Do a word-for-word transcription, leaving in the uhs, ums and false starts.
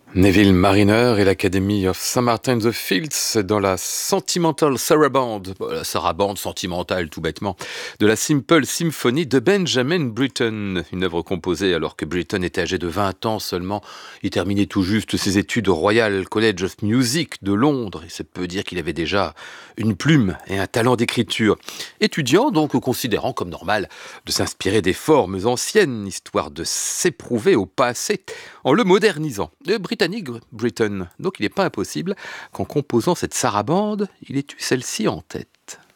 Neville Mariner et l'Academy of Saint Martin-in-the-Fields dans la Sentimental Sarabande, la sarabande sentimentale tout bêtement, de la Simple Symphony de Benjamin Britten, une œuvre composée alors que Britten était âgé de vingt ans seulement. Il terminait tout juste ses études au Royal College of Music de Londres, et ça peut dire qu'il avait déjà une plume et un talent d'écriture. Étudiant donc, considérant comme normal de s'inspirer des formes anciennes, histoire de s'éprouver au passé en le modernisant. Le Britannique Britten, donc il n'est pas impossible qu'en composant cette sarabande, il ait eu celle-ci en tête.